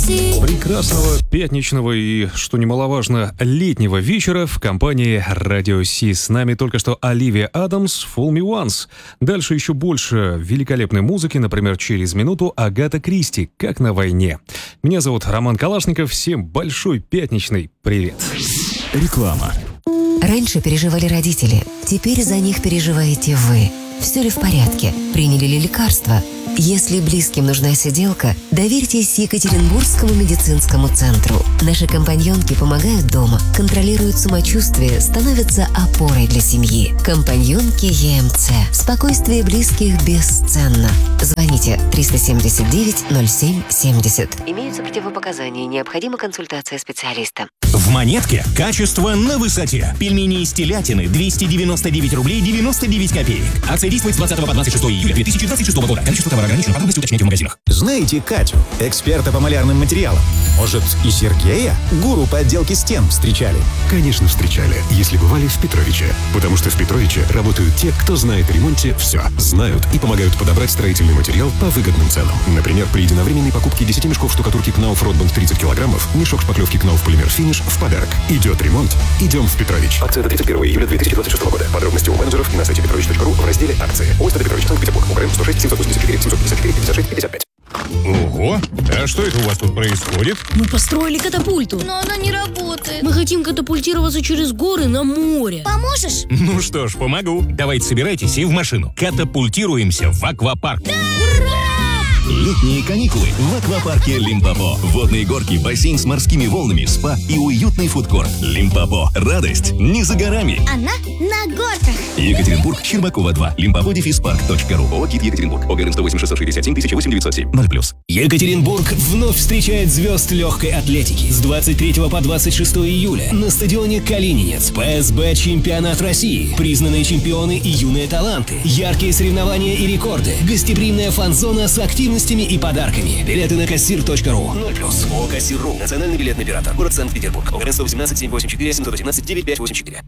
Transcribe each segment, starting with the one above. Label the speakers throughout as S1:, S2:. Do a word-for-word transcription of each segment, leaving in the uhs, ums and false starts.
S1: Си.
S2: Прекрасного пятничного и, что немаловажно, летнего вечера в компании Радио Си. С нами только что Оливия Адамс, Fool Me Once. Дальше еще больше великолепной музыки, например, через минуту Агата Кристи, «Как на войне». Меня зовут Роман Калашников, всем большой пятничный привет.
S3: Реклама.
S4: Раньше переживали родители, теперь за них переживаете вы. Все ли в порядке? Приняли ли лекарства? Если близким нужна сиделка, доверьтесь Екатеринбургскому медицинскому центру. Наши компаньонки помогают дома, контролируют самочувствие, становятся опорой для семьи. Компаньонки ЕМЦ. Спокойствие близких бесценно. Звоните триста семьдесят девять ноль семь семьдесят. Имеются противопоказания, необходима консультация специалиста.
S3: В Монетке качество на высоте. Пельмени из телятины двести девяносто девять рублей девяносто девять копеек. Акция действует с двадцатого по двадцать шестое июля две тысячи двадцать шестого года. Количество товара ограничено. Подробности уточняйте в магазинах.
S5: Знаете Катю, эксперта по малярным материалам? Может, и Сергея, гуру по отделке стен, встречали?
S6: Конечно, встречали, если бывали в Петровиче. Потому что в Петровиче работают те, кто знает о ремонте все. Знают и помогают подобрать строительный материал по выгодным ценам. Например, при единовременной покупке десяти мешков штукатурки Кнауф Ротбанд тридцать килограммов, мешок шпаклевки Кнауф Полимер Финиш в подарок. Идет ремонт, идем в Петрович. Акция до тридцать первого июля две тысячи двадцать шестого года. Подробности у менеджеров и на сайте петрович точка ру в разделе «Акции». ОСТ Петрович, Санкт-Петербург. УКР сто шесть семьсот восемьдесят четыре семьсот пятьдесят четыре пятьдесят шесть пятьдесят пять.
S7: Ого! А что это у вас тут происходит?
S1: Мы построили катапульту.
S8: Но она не работает.
S1: Мы хотим катапультироваться через горы на море.
S8: Поможешь?
S3: Ну что ж, помогу. Давайте собирайтесь и в машину. Катапультируемся в аквапарк.
S8: Да! Ура!
S9: Летние каникулы в аквапарке Лимпопо. Водные горки, бассейн с морскими волнами, спа и уютный фудкорт. Лимпопо. Радость не за горами.
S8: Она на горках.
S9: Екатеринбург, Щербакова два. Лимпопо дефис парк точка ру. ООО «КИТ Екатеринбург». ОГРН сто восемь шестьсот шестьдесят семь тысяча восемь девятьсот семь. ноль плюс.
S10: Екатеринбург вновь встречает звезд легкой атлетики. С двадцать третьего по двадцать шестое июля на стадионе Калининец. ПСБ чемпионат России. Признанные чемпионы и юные таланты. Яркие соревнования и рекорды. Гостеприимная фан-зона с активностями и подарками. Билеты на кассир точка ру. ноль плюс. ООО «Кассир.ру». Национальный билетный оператор. Город Санкт-Петербург. ОГРН сто восемнадцать семь восемь четыре семьсот восемнадцать девять пять восемь четыре.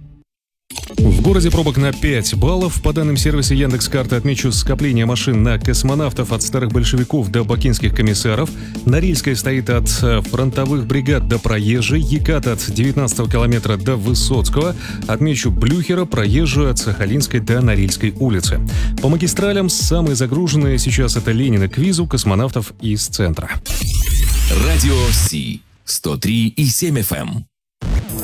S2: В городе пробок на пять баллов. По данным сервиса Яндекс.Карты отмечу скопление машин на космонавтов от старых большевиков до бакинских комиссаров. Норильская стоит от фронтовых бригад до Проезжей. Екат от девятнадцатого километра до Высоцкого. Отмечу Блюхера, Проезжую от Сахалинской до Норильской улицы. По магистралям самые загруженные сейчас это Ленина к Визу, космонавтов из центра.
S11: Радио Си сто три и семь эф эм.